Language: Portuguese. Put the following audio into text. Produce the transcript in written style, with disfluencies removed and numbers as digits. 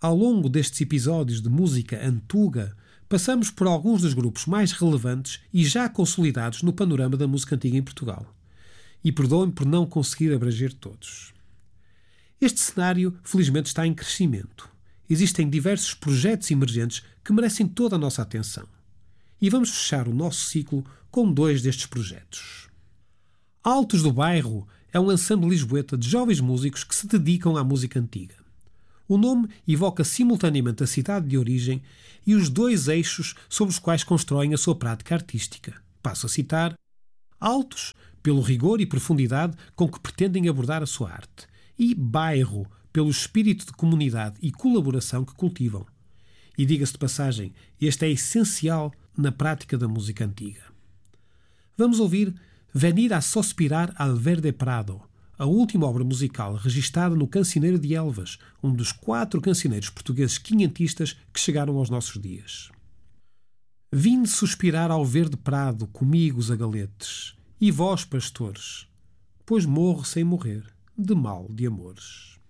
Ao longo destes episódios de música antuga, passamos por alguns dos grupos mais relevantes e já consolidados no panorama da música antiga em Portugal. E perdoem-me por não conseguir abranger todos. Este cenário, felizmente, está em crescimento. Existem diversos projetos emergentes que merecem toda a nossa atenção. E vamos fechar o nosso ciclo com 2 destes projetos. Altos do Bairro é um ensemble lisboeta de jovens músicos que se dedicam à música antiga. O nome evoca simultaneamente a cidade de origem e os 2 eixos sobre os quais constroem a sua prática artística. Passo a citar: Altos, pelo rigor e profundidade com que pretendem abordar a sua arte, e Bairro, pelo espírito de comunidade e colaboração que cultivam. E diga-se de passagem, este é essencial na prática da música antiga. Vamos ouvir Venir a Sospirar al Verde Prado, a última obra musical registada no Cancioneiro de Elvas, um dos 4 cancioneiros portugueses quinhentistas que chegaram aos nossos dias. Vinde suspirar ao verde prado comigo, zagaletes, e vós, pastores, pois morro sem morrer, de mal de amores.